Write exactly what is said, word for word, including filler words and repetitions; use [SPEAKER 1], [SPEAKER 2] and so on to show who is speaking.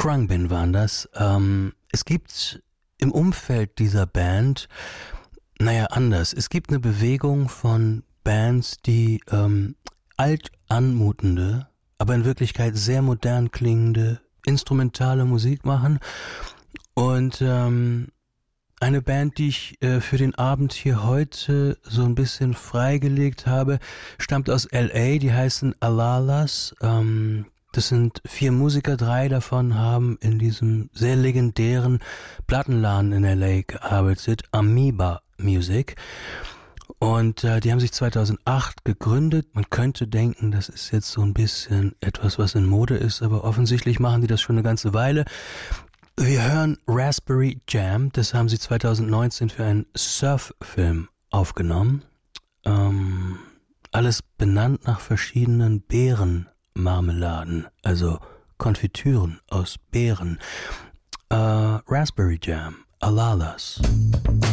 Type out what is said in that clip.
[SPEAKER 1] Khruangbin waren das. Ähm, es gibt im Umfeld dieser Band, naja, anders. Es gibt eine Bewegung von Bands, die ähm, alt anmutende, aber in Wirklichkeit sehr modern klingende instrumentale Musik machen. Und ähm, eine Band, die ich äh, für den Abend hier heute so ein bisschen freigelegt habe, stammt aus L A, die heißen Alalas. Ähm, das sind vier Musiker, drei davon haben in diesem sehr legendären Plattenladen in L A gearbeitet, Amoeba Music. Und äh, die haben sich zweitausendacht gegründet. Man könnte denken, das ist jetzt so ein bisschen etwas, was in Mode ist, aber offensichtlich machen die das schon eine ganze Weile. Wir hören Raspberry Jam, das haben sie zweitausendneunzehn für einen Surf-Film aufgenommen. Ähm, alles benannt nach verschiedenen Beerenmarmeladen, also Konfitüren aus Beeren. Äh, Raspberry Jam, Alalas.